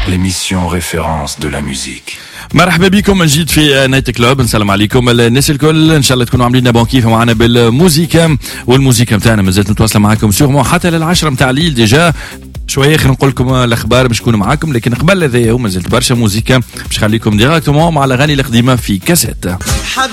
l'émission référence de la musique. مرحبا بكم من جديد في نايت كلوب. نسلم عليكم الناس الكل، ان شاء الله تكونوا عاملين بون كيف معنا بالموسيقى، والموسيقى نتاعنا مازالت متواصله معكم سيغمون حتى للعشرة نتاع الليل. ديجا شويه خلينا نقول لكم الاخبار باش نكونوا معاكم، لكن قبل هذايا ومازالت برشا موسيقى باش نخليكم ديراكتومون مع الاغاني القديمه في كاسيت.